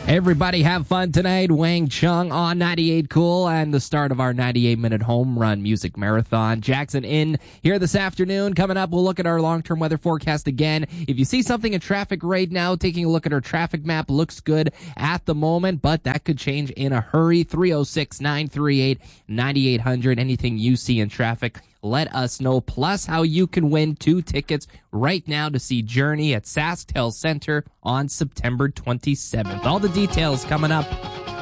Everybody have fun tonight. Wang Chung on 98 Cool and the start of our 98-minute home run music marathon. Jackson in here this afternoon. Coming up, we'll look at our long-term weather forecast again. If you see something in traffic right now, taking a look at our traffic map looks good at the moment, but that could change in a hurry. 306-938-9800. Anything you see in traffic, let us know. Plus, how you can win 2 tickets right now to see Journey at SaskTel Center on September 27th. All the details coming up